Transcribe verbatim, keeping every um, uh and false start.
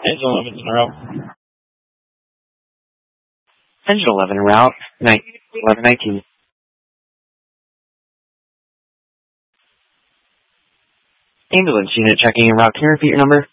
Engine eleven in a route. Engine eleven en route. eleven nineteen. Ambulance unit checking en route. Can you repeat your number?